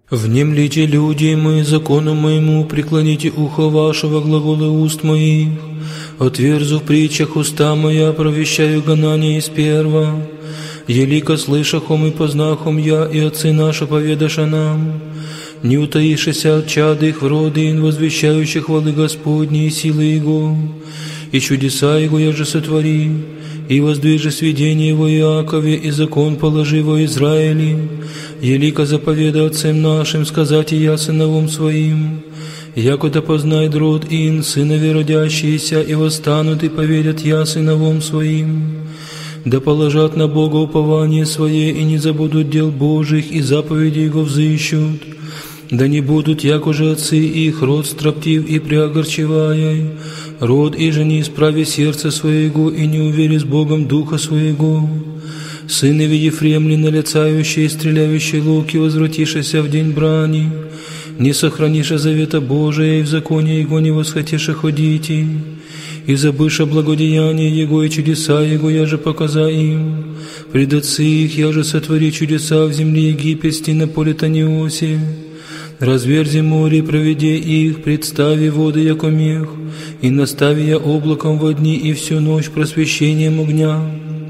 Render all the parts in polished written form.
Внемлите, люди мои, закону моему, преклоните ухо вашего, глаголы уст моих. Отверзу в притчах уста моя, провещаю гонание из перва. Елико слышахом и познахом я, и отцы наши поведаша нам. Не утаишься от чад их в роды, возвещающих хвалы Господни и силы Его. И чудеса Его я же сотвори, и воздвижи сведение во Иакове, и закон положи во Израиле. Елико заповеда отцам нашим, сказать и я сыновом своим. Якуда познает род ин, сынови родящиеся, и восстанут, и поведят я сыновом своим. Да положат на Бога упование свое, и не забудут дел Божьих, и заповеди Его взыщут. Да не будут, як уже отцы их, род строптив и преогорчевая, род и же не исправи сердце своего, и не увери с Богом духа своего. Сыны Ефремли, налицающие и стреляющие луки, возвратишься в день брани. Не сохранишь завета Божия, и в законе Его не восхотишь ходите. И забыша благодеяние Его и чудеса Его, я же показа им. Пред отцы их я же сотвори чудеса в земле египетской на поле Таниосе. Разверзи море, проведи их, представи воды, яко мех, и настави я облаком во дни и всю ночь просвещением огня.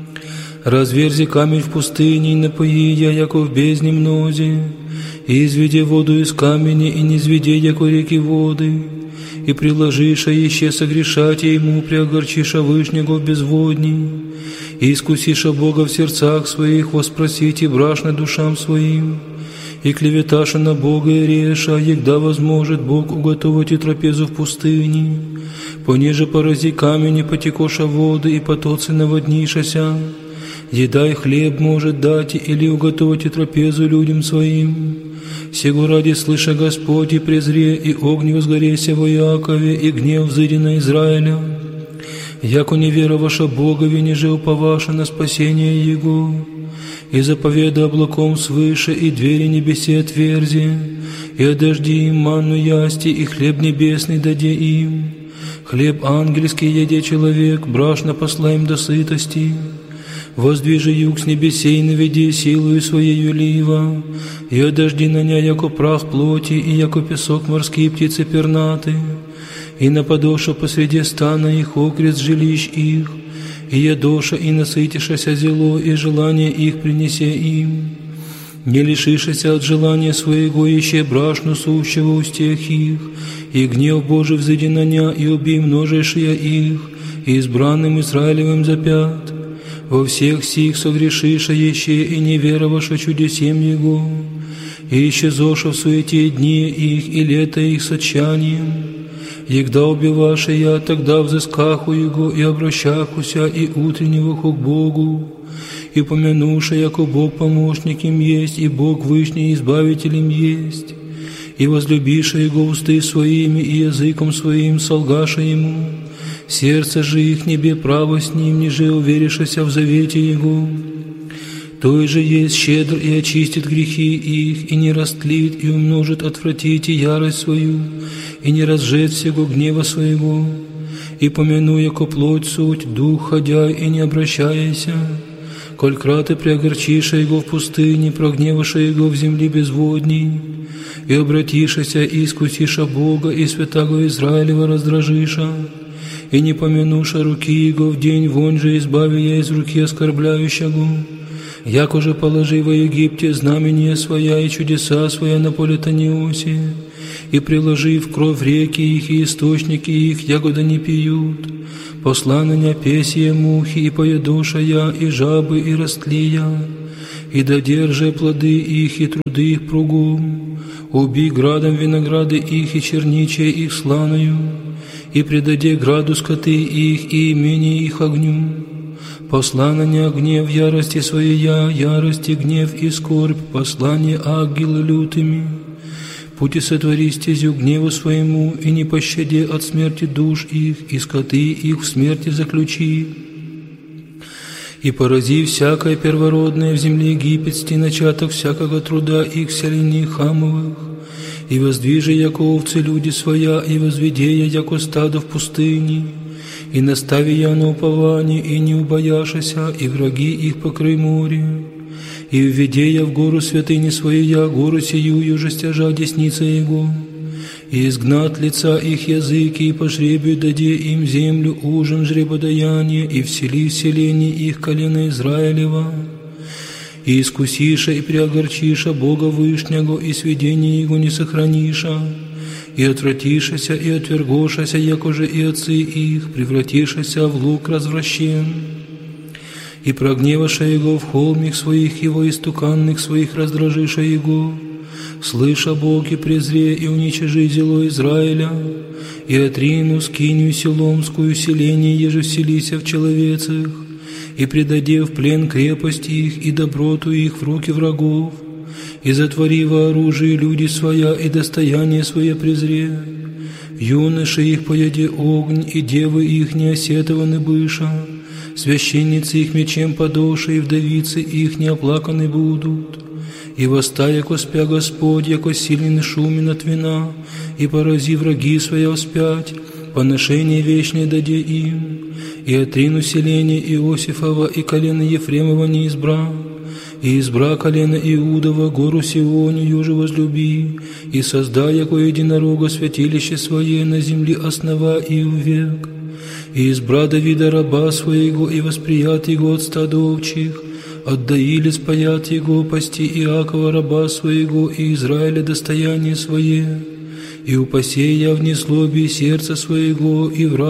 Разверзи камень в пустыне, и напои я, яко в бездне мнозе, и изведи воду из камня, и не изведи, яко реки воды, и приложиша еще согрешать ему, преогорчиша Вышнего в безводни, и искусиша Бога в сердцах своих, воспросите брашно душам своим, и клеветаша на Бога и реша, егда возможет Бог уготовить и трапезу в пустыне, пониже порази камень, и потекоша воды, и потоцы наводнишася. Еда и хлеб может дать, или уготовить и трапезу людям своим. Сего ради слыша Господь, и презре, и огни возгореся во Иакове, и гнев взыди на Израиля. Яко не вероваша Богови, ниже уповаша на спасение Его. И заповеда облаком свыше, и двери небесе отверзи, и одожди им манну ясти, и хлеб небесный даде им. Хлеб ангельский еде человек, брашно посла им до сытости. Воздвижи юг с небесей, наведи силою своею лива, и одожди на ня, яко прах плоти, и яко песок морские птицы пернаты, и нападоша посреди стана их окрест жилищ их, и ядоша, и насытишася зело, и желание их принесе им. Не лишишься от желания своего, ище брашну сущего устех их, и гнев Божий взыди на ня, и убей множешия их, и избранным Израилевым запят. Во всех сих согрешиша еще, и не вероваша чудесем Его, и исчезоша в суете дни их, и лето их с отчаянием. Егда убиваша я, тогда взыскаху Его, и обращахуся, и утреннего к Богу, и помянуша, яко Бог помощник им есть, и Бог вышний избавителем есть, и возлюбиша Его усты своими, и языком своим солгаша Ему. Сердце же их небе право с ним, ниже уверишься в завете Его. Той же есть щедр и очистит грехи их, и не растлит, и умножит отвратить и ярость свою, и не разжег всего гнева своего. И помяну, яко плоть суть, дух ходяй, и не обращайся. Коль краты преогорчиша Его в пустыне, прогневаша Его в земле безводней, и обратишася, и искусиша Бога, и святаго Израилева раздражиша, и не помянуша руки Его в день, вон же избави я из руки оскорбляющего. Яко же положи во Египте знамение своя и чудеса своя на поле Таниосе, и приложи в кровь реки их и источники их, ягода не пьют. Посла на ня песье мухи, и поедоша я, и жабы, и растлия, и додержи плоды их, и труды их пругом. Убей градом винограды их, и черничие их сланою, и предаде граду скоты их, и имение их огню. Посла на ня гнев ярости своя, ярости, гнев и скорбь, послание ангелы лютыми. Пути сотвори стезю гневу своему, и не пощади от смерти душ их, и скоты их в смерти заключи. И порази всякое первородное в земле египетской, начаток всякого труда их в селении Хамовых. И воздвижи, яко овцы люди своя, и возведи я, яко стадо в пустыне, и настави я на упование, и не убояшася, и враги их покрой море. И введе я в гору святыни своей, я гору сию, жестяжа десница Его. И изгнат лица их языки, и по жребию даде им землю ужин жребодаяние, и всели вселение их колено Израилева. И искусиша, и преогорчиша Бога Вышнего, и сведение Его не сохраниша, и отвратишася, и отвергошася, якоже и отцы их, превратишася в лук развращен. И прогневаша Его в холмих своих, Его истуканных своих раздражиша Его. Слыша Бог, и презре, и уничижи зело Израиля, и отрину скинию селомскую селение, еже вселися в человецах, и предаде в плен крепость их и доброту их в руки врагов, и затвори во оружие люди своя, и достояние свое презре. Юноши их поеде огонь, и девы их не осетованы быша, священницы их мечем подоши, и вдовицы их не оплаканы будут. И восста, яко спя Господь, яко сильный шумен от вина, и порази враги своя вспять, поношение вечное даде им, и отрину селение Иосифова, и колено Ефремова не избра, и избра колено Иудова, гору Сионию же возлюби, и создай, яко единорога, святилище свое на земле основа и век, и избра Давида раба своего, и восприят его от стада овчих, отдаили спаят его пасти Иакова раба своего, и Израиля достояние свое, и упаси я в неслобии сердца своего, и в